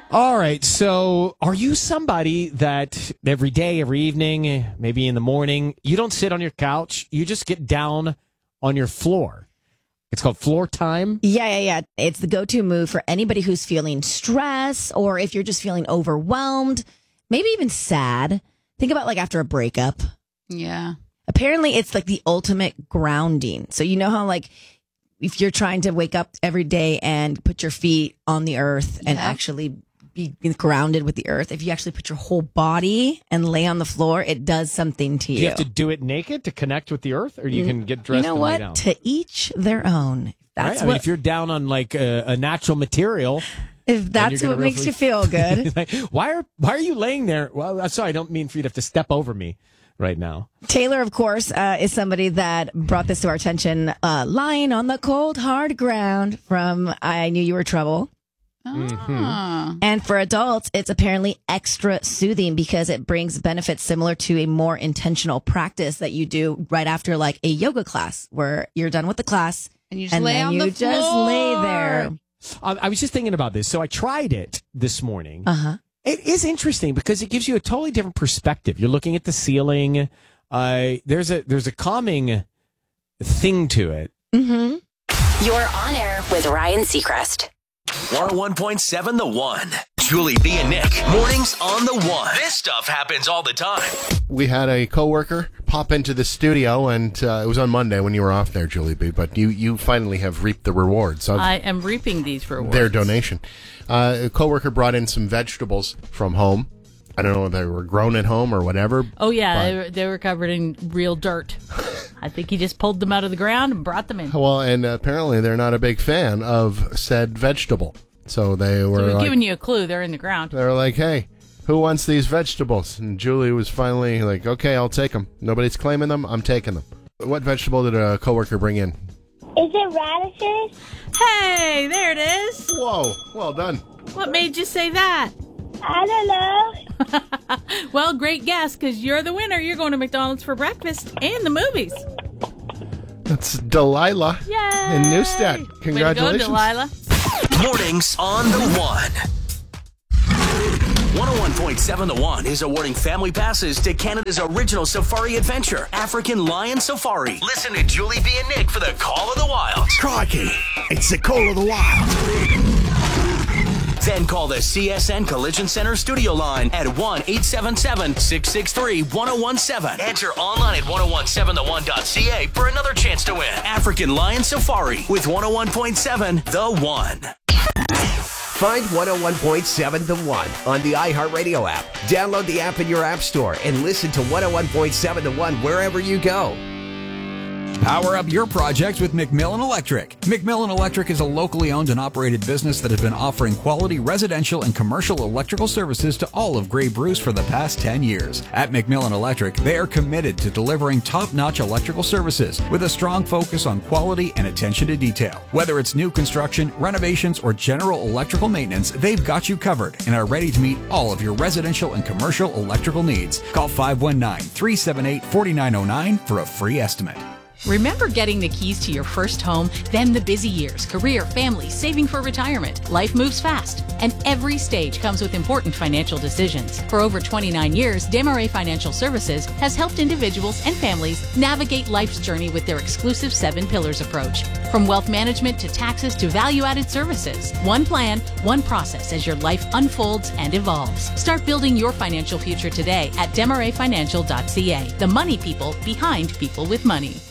All right. So are you somebody that every day, every evening, maybe in the morning, you don't sit on your couch, you just get down on your floor? It's called floor time. Yeah. It's the go-to move for anybody who's feeling stress, or if you're just feeling overwhelmed, maybe even sad. Think about like after a breakup. Yeah. Apparently, it's like the ultimate grounding. So you know how like if you're trying to wake up every day and put your feet on the earth and actually be grounded with the earth, if you actually put your whole body and lay on the floor, it does something to you. Do you have to do it naked to connect with the earth, or you can get dressed? You know and what? lay down? To each their own. That's right? I mean, if you're down on like a natural material, if that's what makes you feel good. Like, why are you laying there? Well, I'm sorry, I don't mean for you to have to step over me right now. Taylor, of course, is somebody that brought this to our attention. Lying on the cold, hard ground from I Knew You Were Trouble. Mm-hmm. And for adults, it's apparently extra soothing because it brings benefits similar to a more intentional practice that you do right after like a yoga class where you're done with the class and you just lay on the floor. Just lay there. I was just thinking about this. So I tried it this morning. Uh-huh. It is interesting because it gives you a totally different perspective. You're looking at the ceiling. There's a calming thing to it. Mm-hmm. You're on air with Ryan Seacrest. 101.7 The One. Julie B and Nick. Mornings on The One. This stuff happens all the time. We had a coworker pop into the studio, and it was on Monday when you were off there, Julie B. But you finally have reaped the rewards of I am reaping these rewards. their donation. A coworker brought in some vegetables from home. I don't know if they were grown at home or whatever. Oh, yeah. They were covered in real dirt. I think he just pulled them out of the ground and brought them in. Well, and apparently they're not a big fan of said vegetable. So they were we're like, giving you a clue. They're in the ground. They were like, hey, who wants these vegetables? And Julie was finally like, okay, I'll take them. Nobody's claiming them. I'm taking them. What vegetable did a coworker bring in? Is it radishes? Hey, there it is. Whoa, well done. What made you say that? I don't know. Well, great guess, because you're the winner. You're going to McDonald's for breakfast and the movies. That's Delilah Yay! in Neustadt. Congratulations. Way to go, Delilah. Mornings on The One. 101.7 The One is awarding family passes to Canada's original safari adventure, African Lion Safari. Listen to Julie B and Nick for the Call of the Wild. Crikey, it's the Call of the Wild. Then call the CSN Collision Center studio line at 1-877-663-1017. Enter online at 1017theone.ca for another chance to win African Lion Safari with 101.7 The One. Find 101.7 The One on the iHeartRadio app. Download the app in your app store and listen to 101.7 The One wherever you go. Power up your projects with McMillan Electric. McMillan Electric is a locally owned and operated business that has been offering quality residential and commercial electrical services to all of Grey Bruce for the past 10 years. At McMillan Electric, they are committed to delivering top-notch electrical services with a strong focus on quality and attention to detail. Whether it's new construction, renovations, or general electrical maintenance, they've got you covered and are ready to meet all of your residential and commercial electrical needs. Call 519-378-4909 for a free estimate. Remember getting the keys to your first home, then the busy years, career, family, saving for retirement. Life moves fast, and every stage comes with important financial decisions. For over 29 years, Desmarais Financial Services has helped individuals and families navigate life's journey with their exclusive 7 Pillars approach. From wealth management to taxes to value-added services. One plan, one process as your life unfolds and evolves. Start building your financial future today at Desmarais Financial.ca. The money people behind people with money.